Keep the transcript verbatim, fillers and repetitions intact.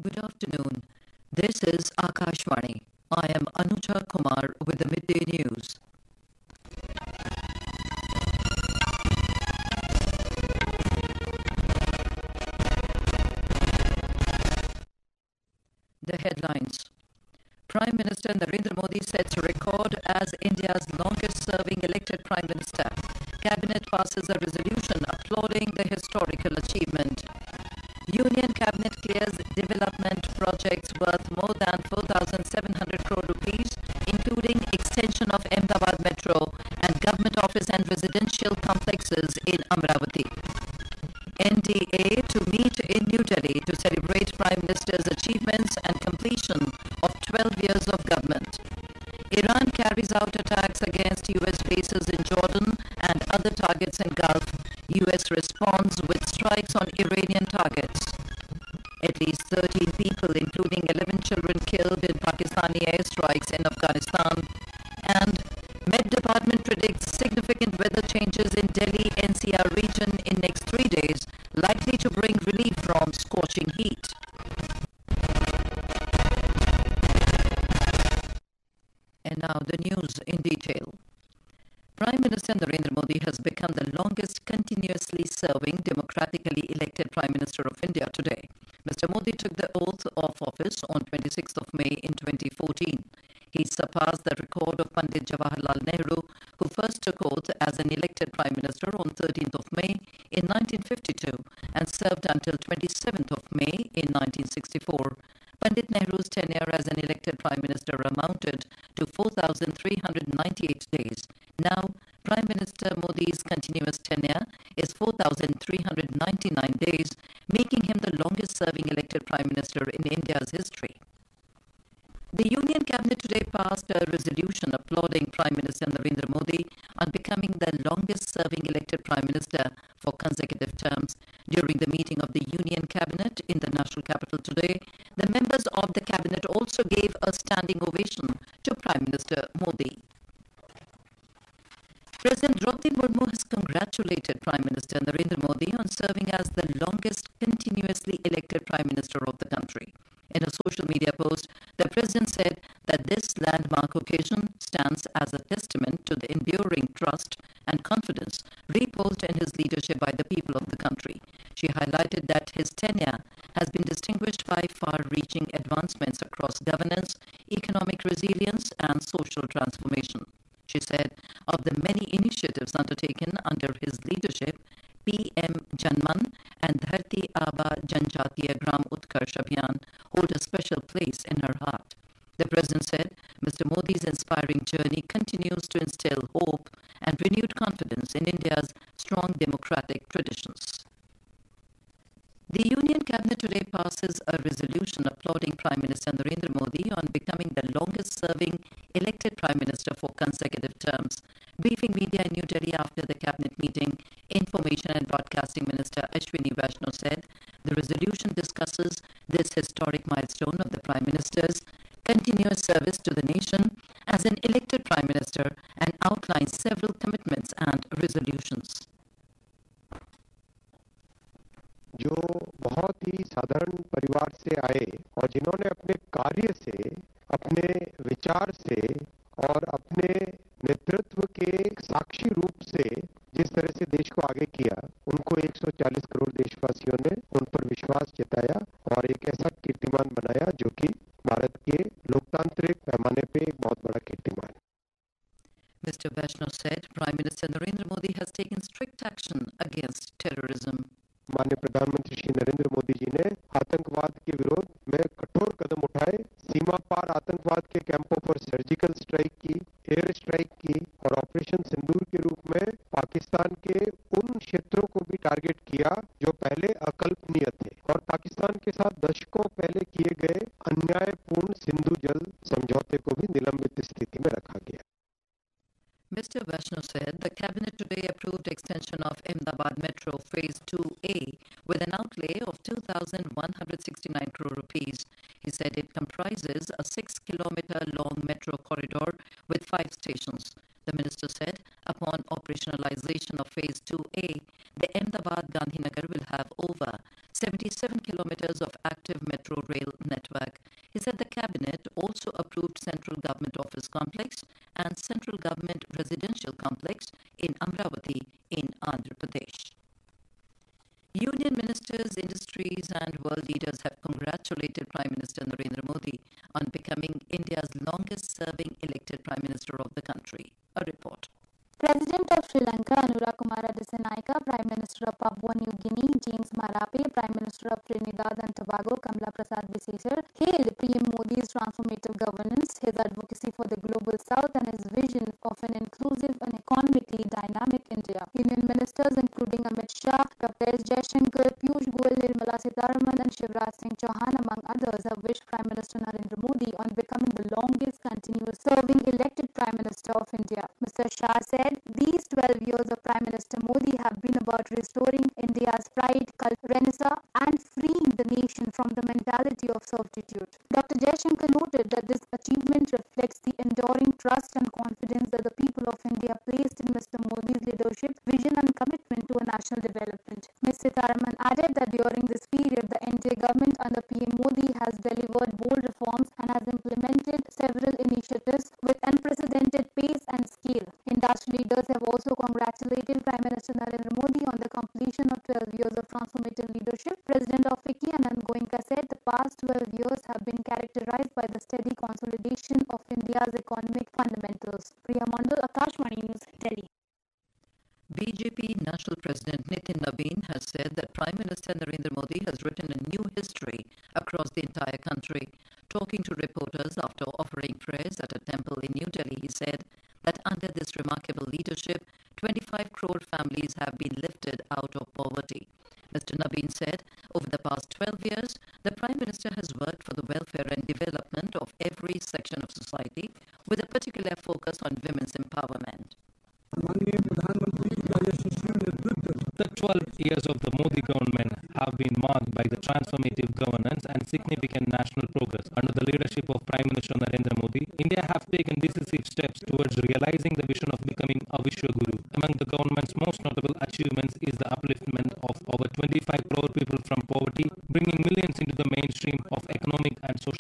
Good afternoon. This is Akashvani. I am Anuja Kumar with the Midday News. The headlines. Prime Minister Narendra Modi sets record as India's longest-serving elected Prime Minister. Cabinet passes a resolution applauding the historical achievement. Union Cabinet clears development projects worth more than four thousand seven hundred crore rupees, including extension of Ahmedabad Metro and government office and residential complexes in Amravati. N D A to meet in New Delhi to celebrate Prime Minister's achievements and completion of twelve years of government. Iran carries out attacks against U S bases in Jordan and other targets in Gulf. U S responds with strikes on Iranian targets. At least thirteen people, including eleven children, killed in Pakistani airstrikes in Afghanistan. And Met Department predicts significant weather changes in Delhi N C R region in next three days, likely to bring relief from scorching heat. And now the news in detail. Prime Minister Narendra Modi has become the longest continuously serving democratically elected Prime Minister of India today. Mister Modi took the oath of office on twenty-sixth of May in twenty fourteen. He surpassed the record of Pandit Jawaharlal Nehru, who first took oath as an elected Prime Minister on thirteenth of May in nineteen fifty-two and served until twenty-seventh of May in nineteen sixty-four. Pandit Nehru's tenure as an elected Prime Minister amounted to four thousand three hundred ninety-eight days. Now, Prime Minister Modi's continuous tenure is four thousand three hundred ninety-nine days, making him the longest-serving elected Prime Minister in India's history. The Union Cabinet today passed a resolution applauding Prime Minister Narendra Modi on becoming the longest-serving elected Prime Minister for consecutive terms. During the meeting of the Union Cabinet in the national capital today, the members of the Cabinet also gave a standing ovation to Prime Minister Modi. President Draupadi Murmu has congratulated Prime Minister Narendra Modi on serving as the longest continuously elected Prime Minister of the country. In a social media post, the President said that this landmark occasion stands as a testament to the enduring trust and confidence reposed in his leadership by the people of the country. She highlighted that his tenure has been distinguished by far-reaching advancements across governance, economic resilience, and social transformation. She said of the many initiatives undertaken under his leadership, P M Janman and Dharti Aba Janjatiya Gram Utkarsh Abhiyan hold a special place in her heart. The President said Mister Modi's inspiring journey continues to instill hope and renewed confidence in India's strong democratic traditions. The Union Cabinet today passes a resolution applauding Prime Minister Narendra Modi on becoming the longest-serving elected Prime Minister for consecutive terms. Briefing media in New Delhi after the Cabinet meeting, Information and Broadcasting Minister Ashwini Vaishnaw said the resolution discusses this historic milestone of the Prime Minister's continuous service to the nation as an elected Prime Minister and outlines several commitments and resolutions. जो बहुत ही साधारण परिवार से आए और जिन्होंने अपने कार्य से, अपने विचार से और अपने नेतृत्व के साक्षी रूप से जिस तरह से देश को आगे किया, उनको एक सौ चालीस करोड़ देशवासियों ने उन पर विश्वास जताया और एक ऐसा कीर्तिमान बनाया जो कि भारत के लोकतांत्रिक पैमाने पे एक बहुत बड़ा कीर्तिमान है. Mister Vaishnaw said Prime Minister Narendra Modi has taken strict action against terrorism. माननीय प्रधानमंत्री श्री नरेंद्र मोदी जी ने आतंकवाद के विरोध में कठोर कदम उठाए, सीमा पार आतंकवाद के कैंपों पर सर्जिकल स्ट्राइक की, एयर स्ट्राइक की और ऑपरेशन सिंदूर के रूप में पाकिस्तान के उन क्षेत्रों को भी टारगेट किया जो पहले अकल्पनीय थे और पाकिस्तान के साथ दशकों पहले किए गए अन्यायपूर्ण सिंधु जल समझौते को भी निलंबित स्थिति में रखा गया. Mister Vaishnaw said the Cabinet today approved extension of Ahmedabad Metro Phase two A with an outlay of two thousand one hundred sixty-nine crore rupees. He said it comprises a six kilometer long metro corridor with five stations. The minister said upon operationalization of Phase two A, the Ahmedabad Gandhinagar will have over seventy-seven kilometers of active metro rail network. He said the cabinet also approved Central Government Office Complex and Central Government Residential Complex in Amravati in Andhra Pradesh. Union ministers, industries and world leaders have congratulated Prime Minister Narendra Modi on becoming India's longest-serving elected Prime Minister of the country. A report. President of Sri Lanka Anura Kumara Dissanayake, Prime Minister of Papua New Guinea James Marape, Prime Minister of Trinidad and Tobago Kamala Prasad Visesar hailed P M Modi's transformative governance, his advocacy for the global south and his vision of an inclusive and economically dynamic India. Union ministers including Amit Shah, Doctor S. Jaishankar, Piyush Goyal, Nirmala Sitharaman and Shivraj Singh Chauhan among others have wished Prime Minister Narendra Modi on becoming the longest continuous serving elected Prime Minister of India. Mister Shah said, these twelve years of Prime Minister Modi have been about restoring India's pride, culture, renaissance and freeing the nation from the mentality of servitude. Doctor Jaishankar noted that this achievement reflects the enduring trust and confidence that the people of India placed in Mister Modi's leadership, vision and commitment to a national development. Miz Sitharaman added that during this period, the N D A government under P M Modi has delivered bold reforms and has implemented several initiatives with unprecedented pace and scale. Industry leaders have also congratulated Prime Minister Narendra Modi on the completion of twelve years of transformative leadership. President of FICCI Anand Goenka said the past twelve years have been characterized by the steady consolidation of India's economic fundamentals. Priya Mandal, Akashvani News, Delhi. B J P National President Nitin Nabin has said that Prime Minister Narendra Modi has written a new history across the entire country. Talking to reporters after offering prayers at a temple in New Delhi, he said that under this remarkable leadership, twenty-five crore families have been lifted out of poverty. Mister Nabin said, over the past twelve years, the Prime Minister has worked for the welfare and development of every section of society, with a particular focus on women's empowerment. The twelve years of the Modi government have been marked by the transformative governance and significant national progress. Under the leadership of Prime Minister Narendra Modi, India have taken decisive steps towards realizing the vision of becoming a Vishwaguru. Among the government's most notable achievements is the upliftment of over twenty-five crore people from poverty, bringing millions into the mainstream of economic and social